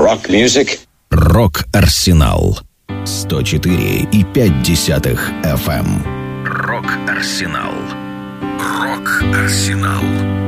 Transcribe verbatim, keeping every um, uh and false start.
rock music. Рок-Арсенал. сто четыре и пять десятых эф эм. Рок-Арсенал. Рок-Арсенал.